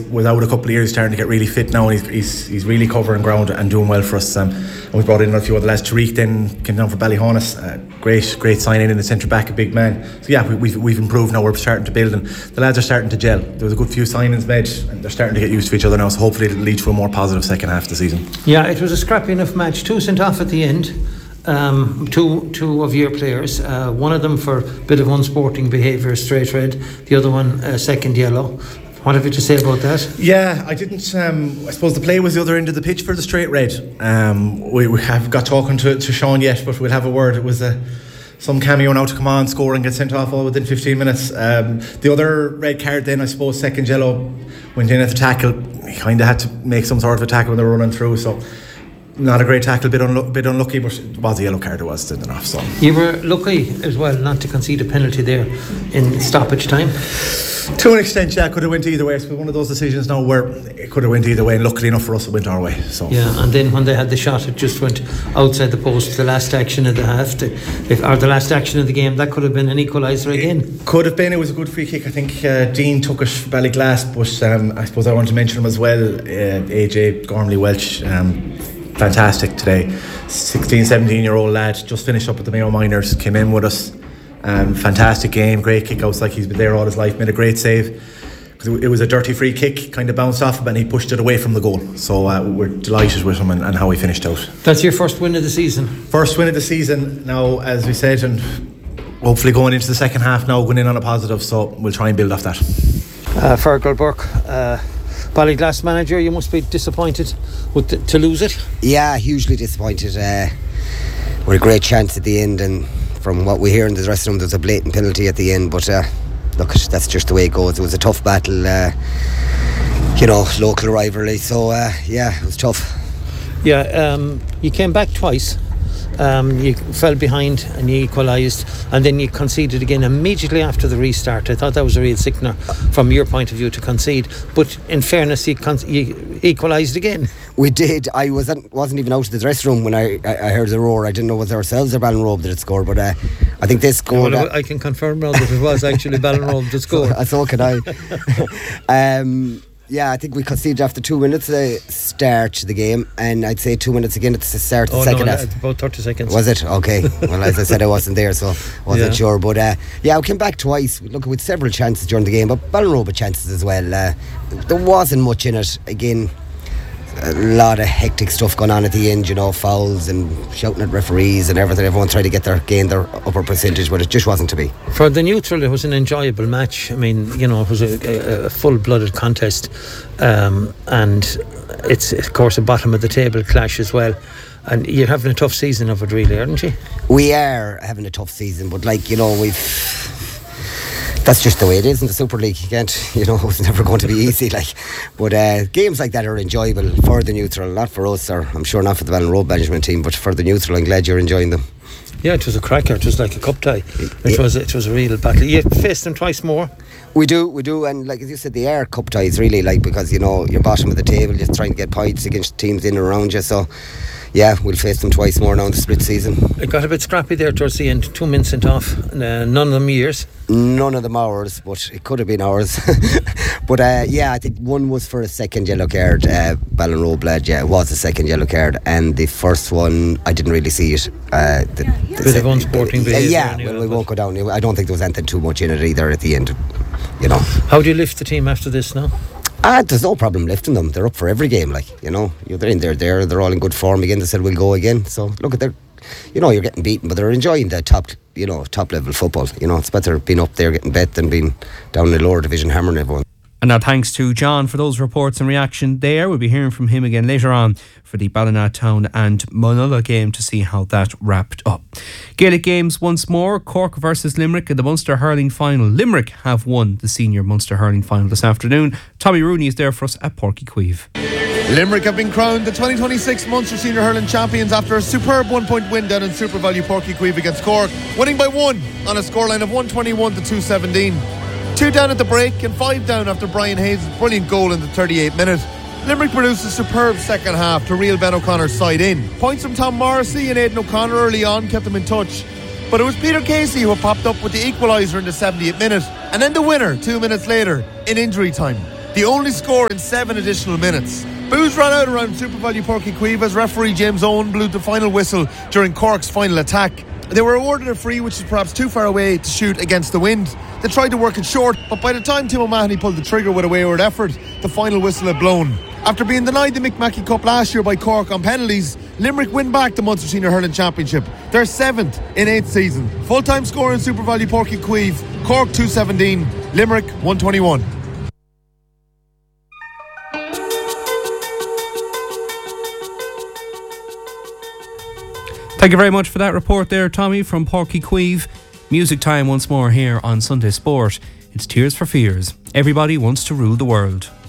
he's without a couple of years starting to get really fit now, and he's really covering ground and doing well for us. And we brought in a few other lads. Tariq then came down for Ballyhonus, great signing in the centre back, a big man. So yeah, we've improved now. We're starting to build, and the lads are starting to gel. There was a good few signings made, and they're starting to get used to each other now. So hopefully it'll lead to a more positive second half of the season. Yeah, it was a scrappy enough match. 2 sent off at the end. Two of your players, one of them for a bit of unsporting behaviour, straight red, the other one second yellow. What have you to say about that? Yeah, I didn't I suppose the play was the other end of the pitch for the straight red. We have got talking to Sean yet, but we'll have a word. It was some cameo now to come on, score and get sent off all within 15 minutes. The other red card then, I suppose second yellow, went in at the tackle. He kind of had to make some sort of a tackle when they were running through, so not a great tackle, bit unlucky, but it was a yellow card. It was sending off. So you were lucky as well not to concede a penalty there in stoppage time. To an extent, yeah, could have went either way. It's one of those decisions now where it could have went either way, and luckily enough for us, it went our way. So yeah, and then when they had the shot, it just went outside the post. The last action of the half, or the last action of the game, that could have been an equaliser again. Could have been. It was a good free kick. I think Dean took it for Ballyglass, but I suppose I want to mention him as well. AJ Gormley Welch. Fantastic today, 16-17 year old lad, just finished up at the Mayo Minors, came in with us. Fantastic game, great kick-outs, like he's been there all his life, made a great save because it was a dirty free kick, kind of bounced off him and he pushed it away from the goal. So we're delighted with him and how he finished out. That's your first win of the season? First win of the season now, as we said, and hopefully going into the second half now, going in on a positive, so we'll try and build off that. Fergal Burke, Ballyglass manager, you must be disappointed to lose it. Yeah, hugely disappointed. We're a great chance at the end, and from what we hear in the dressing room, there's a blatant penalty at the end, but look, that's just the way it goes. It was a tough battle, local rivalry, so yeah, it was tough. Yeah, you came back twice. You fell behind and you equalised, and then you conceded again immediately after the restart. I thought that was a real sickener from your point of view to concede, but in fairness you equalised again. We did. I wasn't even out of the dressing room when I heard the roar. I didn't know whether ourselves or Ballinrobe that had scored, but I think they scored. Well, I can confirm now that it was actually Ballinrobe that scored. So can I. Yeah, I think we conceded after 2 minutes start to the game, and I'd say 2 minutes again at the start of the second half. About 30 seconds. Was it? Okay. Well, as I said, I wasn't there, so wasn't sure. But yeah, we came back twice. Look, with several chances during the game, but Ballinrobe had chances as well. There wasn't much in it. Again, a lot of hectic stuff going on at the end, fouls and shouting at referees and everything. Everyone tried to gain their upper percentage, but it just wasn't to be. For the neutral, it was an enjoyable match. I mean, it was a full-blooded contest, and it's of course a bottom of the table clash as well. And you're having a tough season of it, really, aren't you? We are having a tough season, but that's just the way it is in the Super League. You can't, it's never going to be easy. But games like that are enjoyable for the neutral, not for us, or I'm sure not for the Ballinrobe management team, but for the neutral. I'm glad you're enjoying them. Yeah, it was a cracker. It was like a cup tie. It was a real battle. You faced them twice more. We do, and like as you said, they are cup ties really, because you're bottom of the table, just trying to get points against teams in and around you. So yeah, we'll face them twice more now in the split season. It got a bit scrappy there towards the end. 2 men sent off, none of them yours. None of them ours, but it could have been ours. But yeah, I think one was for a second yellow card. Ballinrobe lad, it was a second yellow card, and the first one I didn't really see it. Bit of unsporting behaviour. Yeah, we won't go down. I don't think there was anything too much in it either at the end. How do you lift the team after this now? There's no problem lifting them. They're up for every game, they're in there. They're all in good form again. They said we'll go again. So look at their, you're getting beaten, but they're enjoying the top level football. It's better being up there getting bet than being down in the lower division hammering everyone. And now thanks to John for those reports and reaction there. We'll be hearing from him again later on for the Ballinatown and Munulla game to see how that wrapped up. Gaelic games once more. Cork versus Limerick in the Munster hurling final. Limerick have won the senior Munster hurling final this afternoon. Tommy Rooney is there for us at Páirc Uí Chaoimh. Limerick have been crowned the 2026 Munster Senior Hurling Champions after a superb 1-point win down in Super Value Páirc Uí Chaoimh against Cork, winning by 1 on a scoreline of 121 to 217. 2 down at the break and 5 down after Brian Hayes' brilliant goal in the 38th minute. Limerick produced a superb second half to reel Ben O'Connor's side in. Points from Tom Morrissey and Aidan O'Connor early on kept them in touch, but it was Peter Casey who popped up with the equaliser in the 70th minute, and then the winner 2 minutes later in injury time. the only score in 7 additional minutes. Boos ran out around Super Value Páirc Uí Chaoimh as referee James Owen blew the final whistle during Cork's final attack. They were awarded a free which was perhaps too far away to shoot against the wind. They tried to work it short, but by the time Tim O'Mahony pulled the trigger with a wayward effort, the final whistle had blown. After being denied the Mick Mackey Cup last year by Cork on penalties, Limerick win back the Munster Senior Hurling Championship, their 7th in 8th season. Full-time score in Super Value Páirc Uí Chaoimh, Cork 217, Limerick 121. Thank you very much for that report there, Tommy, from Páirc Uí Chaoimh. Music time once more here on Sunday Sport. It's Tears for Fears. Everybody wants to rule the world.